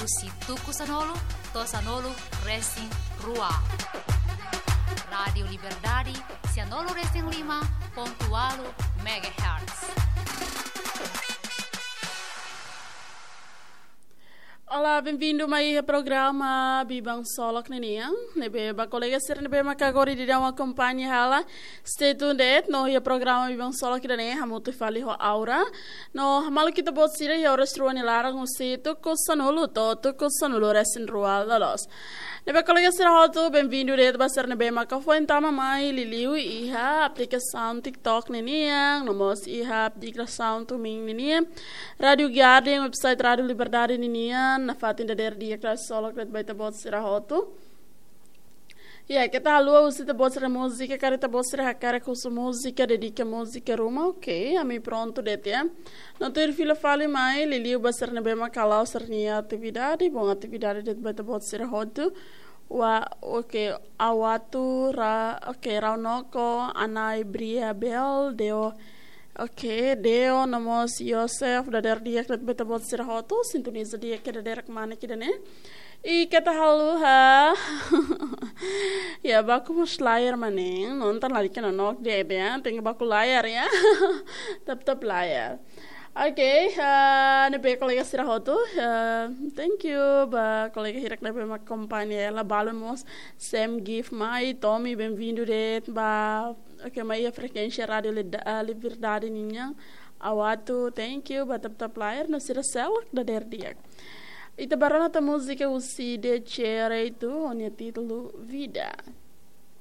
usi tuku sanolo, to sanolo Racing Rua. Radio Liberdade, Sanolo Racing 5.8 MHz. Olá, bem-vindo a mais programa Bibang Solok Neniang. Nebe ba colega ser nebe makagori di dalam kampanye hala. Stay tuned no ya programa Bibang Solok nene hamutu fali ho aura. No malu kita bot sire ya restruani larang usi tu kusanulu resin rual dalos. Nebe colega ser hotu bem-vindo de ba ser nebe makafoin tama mai liliu iha aplikação TikTok neniang, nomos iha aplikação tu ming neniang. Radio Guardian website Radio Liberdade neniang. Na fatin da der dia kelas solo kret baita bot sira hotu. Ya, kita halua usita bot sira música, carita bot sira hakara kusu música, dedica música ruma, ok, ami pronto dete ya. Não ter fila fale mai, liliu basar na bema kalau sernia atividade, bom atividade det baita bot sira hotu. Wa, ok, awatu ra, ok, raunoko, anai bria bel, deo. Oke, Deo, nomos Yosef, da der dia klet beta bot sira hotu, sintoniza dia ke da der kemana kita ne. I kata halu ha. Ya, baku mas layar maning, nonton lagi kan nonok dia ya, tinggal baku layar ya. Tap layar. Oke, nebe kolega sira hotu. Thank you, ba kolega hirak nebe ma companhia la balon mos sem give mai Tommy bem-vindo de ba. Ok, mas a frequência rádio Liberdade ninha awatu, thank you, batap player no sira selak da der dia. Ita barana ta música usi de chere itu, onye título Vida.